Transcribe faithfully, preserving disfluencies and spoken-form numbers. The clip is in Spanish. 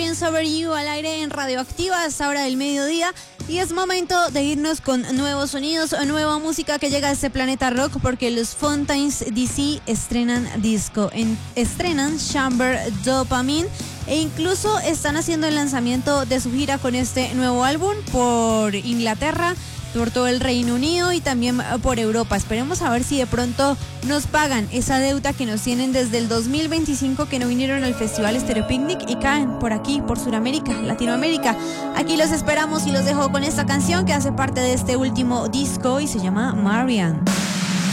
Friends Over You al aire en Radioactiva a esta hora del mediodía. Y es momento de irnos con nuevos sonidos, nueva música que llega a este planeta rock, porque los Fontaines D C estrenan disco, en, estrenan Chamber Dopamine e incluso están haciendo el lanzamiento de su gira con este nuevo álbum por Inglaterra, por todo el Reino Unido y también por Europa. Esperemos a ver si de pronto nos pagan esa deuda que nos tienen desde el dos mil veinticinco, que no vinieron al Festival Stereo Picnic y caen por aquí, por Sudamérica, Latinoamérica. Aquí los esperamos y los dejo con esta canción que hace parte de este último disco y se llama Marianne.